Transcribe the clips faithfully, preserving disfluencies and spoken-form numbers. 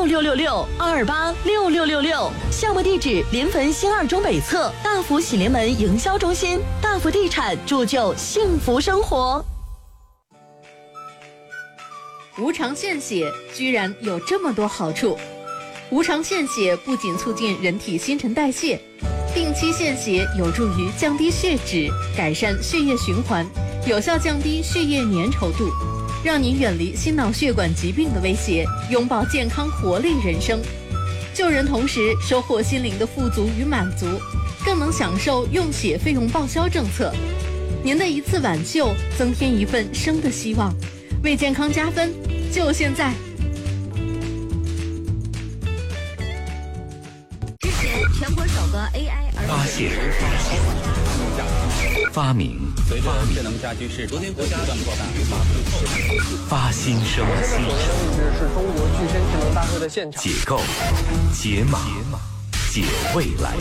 六六六二八六六六六，项目地址临汾新二中北侧大福喜临门营销中心，大福地产铸就幸福生活。 无偿献血居然有这么多好处。无偿献血不仅促进人体新陈代谢，定期献血有助于降低血脂，改善血液循环，有效降低血液粘稠度，让你远离心脑血管疾病的威胁，拥抱健康活力人生。救人同时收获心灵的富足与满足，更能享受用血费用报销政策。您的一次挽救，增添一份生的希望，为健康加分，就现在！ 支持全国首个 A I 儿发现、发明、 随着智能家居市场不断扩大， 发新生、 现在是中国具身智能大会的现场。 解构、解码、解未来。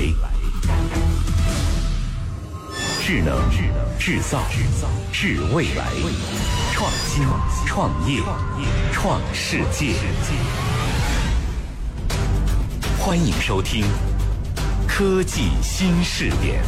智能、制造、制未来。创新、创业、创世界。欢迎收听科技新视点。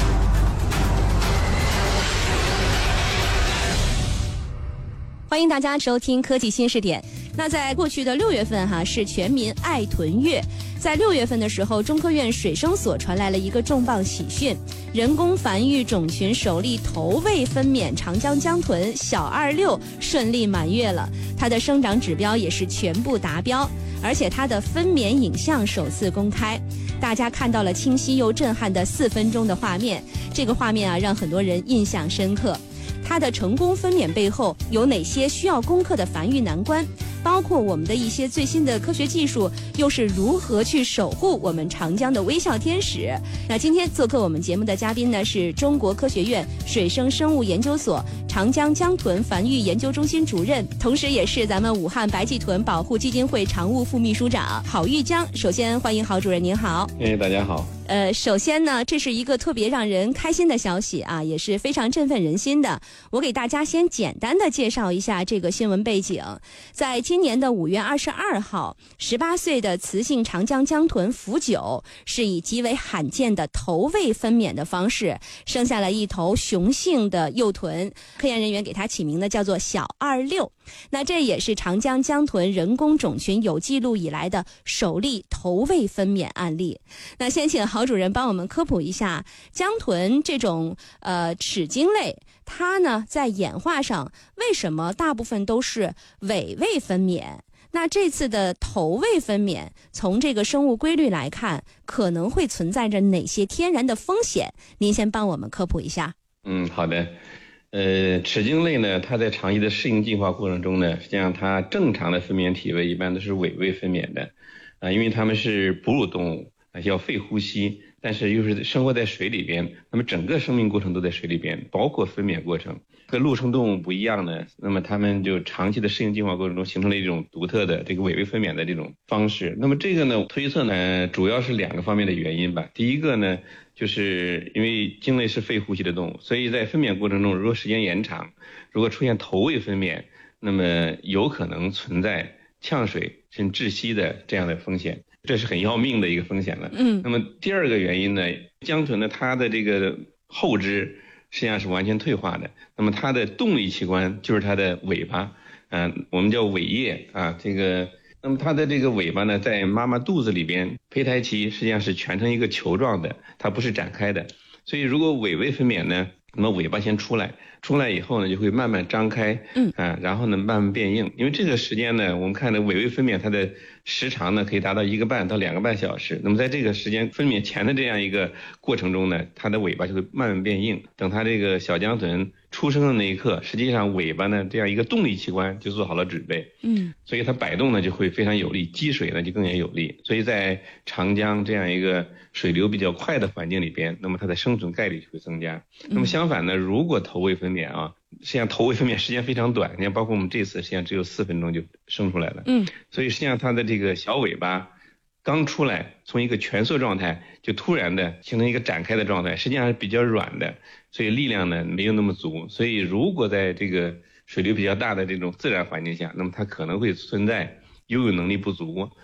欢迎大家收听科技新视点。那在过去的六月份哈是全民爱豚月，在六月份的时候，中科院水生所传来了一个重磅喜讯，人工繁育种群首例头位分娩长江江豚小二六顺利满月了，它的生长指标也是全部达标，而且它的分娩影像首次公开，大家看到了清晰又震撼的四分钟的画面，这个画面啊让很多人印象深刻。它的成功分娩背后有哪些需要攻克的繁育难关，包括我们的一些最新的科学技术又是如何去守护我们长江的微笑天使。那今天做客我们节目的嘉宾呢，是中国科学院水生生物研究所长江江豚繁育研究中心主任，同时也是咱们武汉白鳍豚保护基金会常务副秘书长郝玉江。首先欢迎郝主任，您好。 哎，大家好。 呃，首先呢，这是一个特别让人开心的消息啊，也是非常振奋人心的。我给大家先简单的介绍一下这个新闻背景。在今年的五月二十二号，十八岁的雌性长江江豚福九是以极为罕见的头位分娩的方式，生下了一头雄性的幼豚，科研人员给它起名的叫做小二六。那这也是长江江豚人工种群有记录以来的首例头位分娩案例。那先请郝主任帮我们科普一下江豚这种呃齿鲸类，它呢在演化上为什么大部分都是尾位分娩？那这次的头位分娩，从这个生物规律来看，可能会存在着哪些天然的风险？您先帮我们科普一下。 嗯，好的。呃，齿鲸类呢，它在长期的适应进化过程中呢，实际上它正常的分娩体位一般都是尾位分娩的，啊、呃，因为它们是哺乳动物，啊，要肺呼吸，但是又是生活在水里边，那么整个生命过程都在水里边，包括分娩过程。和陆生动物不一样呢，那么它们就长期的适应进化过程中形成了一种独特的这个尾位分娩的这种方式。那么这个呢，推测呢，主要是两个方面的原因吧。第一个呢，就是因为鲸类是肺呼吸的动物，所以在分娩过程中，如果时间延长，如果出现头位分娩，那么有可能存在呛水甚至窒息的这样的风险，这是很要命的一个风险了。嗯。那么第二个原因呢，江豚呢，它的这个后肢实际上是完全退化的，那么它的动力器官就是它的尾巴，嗯、呃，我们叫尾叶啊，这个。那么它的这个尾巴呢，在妈妈肚子里边，胚胎期实际上是蜷成一个球状的，它不是展开的。所以如果尾位分娩呢，那么尾巴先出来，出来以后呢，就会慢慢张开，嗯啊，然后呢慢慢变硬。因为这个时间呢，我们看的尾位分娩，它的时长呢可以达到一个半到两个半小时。那么在这个时间分娩前的这样一个过程中呢，它的尾巴就会慢慢变硬。等它这个小江豚出生的那一刻，实际上尾巴呢这样一个动力器官就做好了准备，嗯，所以它摆动呢就会非常有力，积水呢就更加有力。所以在长江这样一个水流比较快的环境里边，那么它的生存概率就会增加。那么相反呢，如果头位分娩啊，实际上头位分娩时间非常短，你看包括我们这次实际上只有四分钟就生出来了，嗯，所以实际上它的这个小尾巴刚出来，从一个蜷缩状态就突然的形成一个展开的状态，实际上是比较软的，所以力量呢没有那么足。所以如果在这个水流比较大的这种自然环境下，那么它可能会存在游泳能力不足，